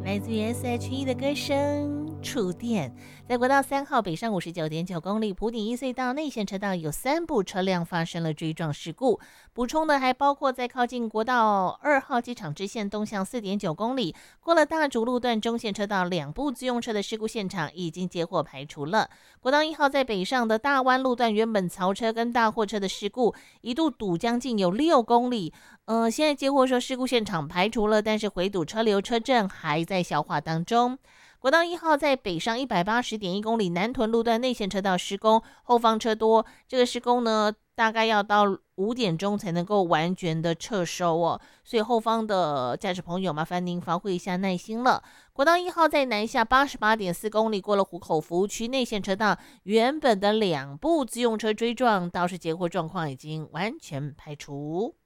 来自于 S.H.E 的歌声《触电》。在国道3号北上59.9公里埔顶一隧道内线车道有3部车辆发生了追撞事故，补充的还包括在靠近国道2号机场支线东向4.9公里，过了大竹路段中线车道2部自用车的事故现场已经接获排除了。国道1号在北上的大湾路段原本槽车跟大货车的事故一度堵将近有6公里，现在接获说事故现场排除了，但是回堵车流车阵还在消化当中。国道1号在北上180.1公里南屯路段内线车道施工，后方车多，这个施工呢大概要到5点钟才能够完全的撤收哦，所以后方的驾驶朋友麻烦您发挥一下耐心了。国道1号在南下88.4公里，过了湖口服务区内线车道，原本的2部自用车追撞，倒是截获状况已经完全排除。